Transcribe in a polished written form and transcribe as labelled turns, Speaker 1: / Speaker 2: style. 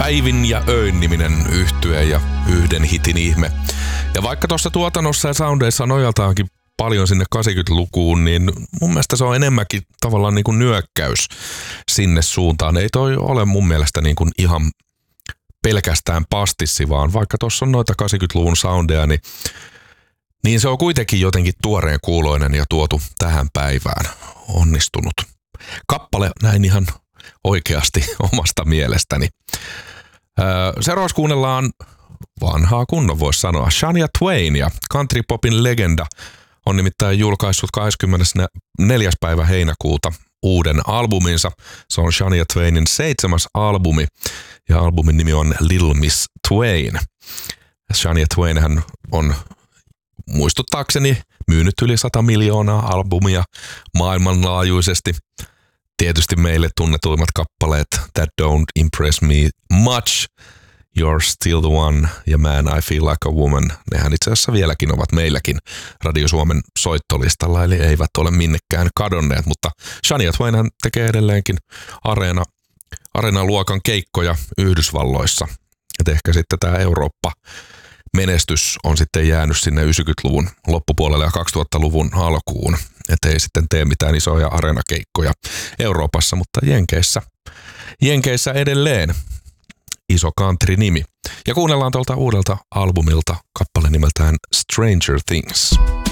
Speaker 1: Päivin ja öin niminen yhtye ja yhden hitin ihme. Ja vaikka tuossa tuotannossa ja soundeissa nojaltaankin paljon sinne 80-lukuun, niin mun mielestä se on enemmänkin tavallaan niin kuin nyökkäys sinne suuntaan. Ei toi ole mun mielestä niin kuin ihan pelkästään pastissi, vaan vaikka tuossa on noita 80-luvun soundeja, niin se on kuitenkin jotenkin tuoreen kuuloinen ja tuotu tähän päivään. Onnistunut kappale näin ihan oikeasti omasta mielestäni. Seuraavaksi kuunnellaan vanhaa kunnon, voisi sanoa. Shania Twain ja countrypopin legenda on nimittäin julkaissut 24. päivä heinäkuuta uuden albuminsa. Se on Shania Twainin 7. albumi ja albumin nimi on Little Miss Twain. Shania Twain hän on muistuttaakseni myynyt yli 100 miljoonaa albumia maailmanlaajuisesti. Tietysti meille tunnetuimmat kappaleet That Don't Impress Me Much, You're Still the One ja Man I Feel Like a Woman. Nehän itse asiassa vieläkin ovat meilläkin Radio Suomen soittolistalla, eli eivät ole minnekään kadonneet, mutta Shania Twain tekee edelleenkin areenaluokan keikkoja Yhdysvalloissa. Et ehkä sitten tämä Eurooppa-menestys on sitten jäänyt sinne 90-luvun loppupuolelle ja 2000-luvun alkuun. Että ei sitten tee mitään isoja areenakeikkoja Euroopassa, mutta Jenkeissä edelleen iso country-nimi. Ja kuunnellaan tuolta uudelta albumilta kappale nimeltään Stranger Things.